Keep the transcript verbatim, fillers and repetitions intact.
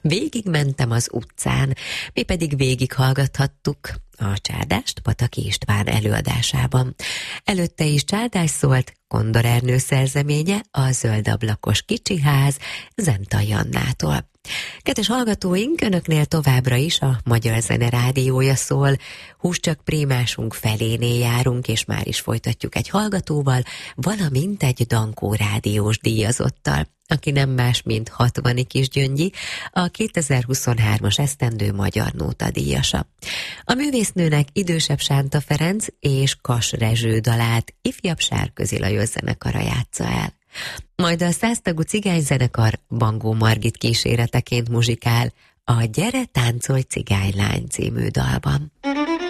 Végigmentem az utcán, mi pedig végighallgathattuk a Csádást Pataki István előadásában. Előtte is Csádás szólt, Kondor Ernő szerzeménye, a Zöldablakos kicsi ház Zentai Annától. Kedves hallgatóink, önöknél továbbra is a Magyar Zene Rádiója szól, húscsak prémásunk felénél járunk, és már is folytatjuk egy hallgatóval, valamint egy Dankó rádiós díjazottal, aki nem más, mint Hatvani Kisgyöngyi, a kétezer-huszonhármas esztendő Magyar Nóta díjasa. A művésznőnek idősebb Sánta Ferenc és Kass Rezső dalát ifjabb Sárközi Lajos zenekara játsza el. Majd a száztagú cigányzenekar Bangó Margit kíséreteként muzsikál a Gyere táncolj cigánylány című dalban.